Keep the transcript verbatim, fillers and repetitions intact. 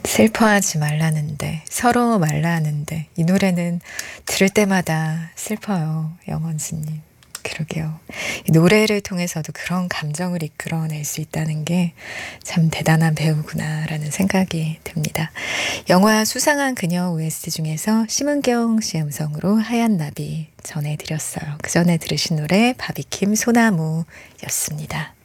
슬퍼하지 말라는데, 서러워 말라는데, 이 노래는 들을 때마다 슬퍼요, 영원스님. 그러게요. 이 노래를 통해서도 그런 감정을 이끌어낼 수 있다는 게 참 대단한 배우구나라는 생각이 듭니다. 영화 수상한 그녀 오에스티 중에서 심은경 씨의 음성으로 하얀 나비 전해드렸어요. 그 전에 들으신 노래 바비킴 소나무였습니다.